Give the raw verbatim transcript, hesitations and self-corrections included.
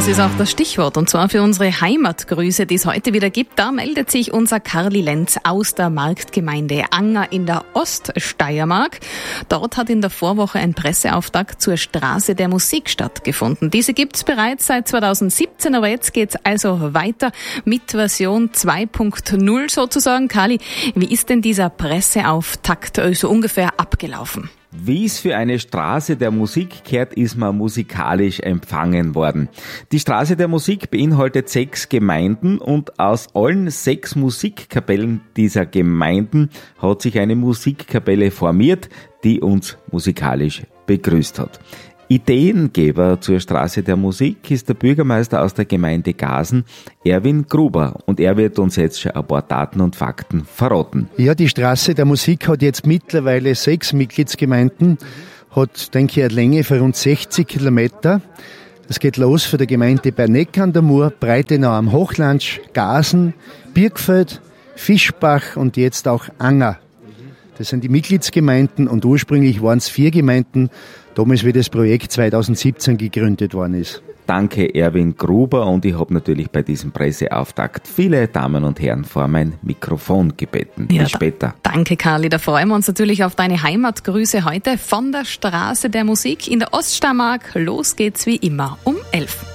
Das ist auch das Stichwort, und zwar für unsere Heimatgrüße, die es heute wieder gibt. Da meldet sich unser Karli Lenz aus der Marktgemeinde Anger in der Oststeiermark. Dort hat in der Vorwoche ein Presseauftakt zur Straße der Musik stattgefunden. Diese gibt's bereits seit zweitausendsiebzehn, aber jetzt geht's also weiter mit Version zwei Punkt null sozusagen. Karli, wie ist denn dieser Presseauftakt so ungefähr abgelaufen? Wie es für eine Straße der Musik kehrt, ist man musikalisch empfangen worden. Die Straße der Musik beinhaltet sechs Gemeinden, und aus allen sechs Musikkapellen dieser Gemeinden hat sich eine Musikkapelle formiert, die uns musikalisch begrüßt hat. Ideengeber zur Straße der Musik ist der Bürgermeister aus der Gemeinde Gasen, Erwin Gruber, und er wird uns jetzt schon ein paar Daten und Fakten verraten. Ja, die Straße der Musik hat jetzt mittlerweile sechs Mitgliedsgemeinden, hat, denke ich, eine Länge von rund sechzig Kilometer. Das geht los von der Gemeinde Berneck an der Mur, Breitenau am Hochlandsch, Gasen, Birkfeld, Fischbach und jetzt auch Anger. Das sind die Mitgliedsgemeinden, und ursprünglich waren es vier Gemeinden, damals wie das Projekt zweitausendsiebzehn gegründet worden ist. Danke Erwin Gruber, und ich habe natürlich bei diesem Presseauftakt viele Damen und Herren vor mein Mikrofon gebeten. Ja, Bis später. Da, danke Karli, da freuen wir uns natürlich auf deine Heimatgrüße heute von der Straße der Musik in der Oststeiermark. Los geht's wie immer um elf.